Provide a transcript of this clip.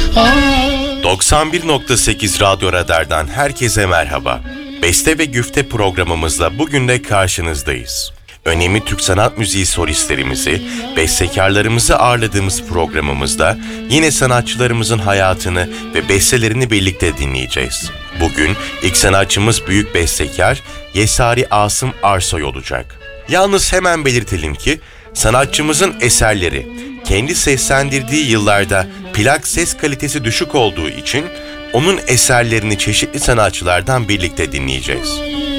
91.8 Radyo Radar'dan herkese merhaba. Beste ve Güfte programımızla bugün de karşınızdayız. Önemli Türk sanat müziği solistlerimizi, bestekarlarımızı ağırladığımız programımızda yine sanatçılarımızın hayatını ve bestelerini birlikte dinleyeceğiz. Bugün ilk sanatçımız büyük bestekar Yesari Asım Arsoy olacak. Yalnız hemen belirtelim ki sanatçımızın eserleri kendi seslendirdiği yıllarda plak ses kalitesi düşük olduğu için onun eserlerini çeşitli sanatçılardan birlikte dinleyeceğiz.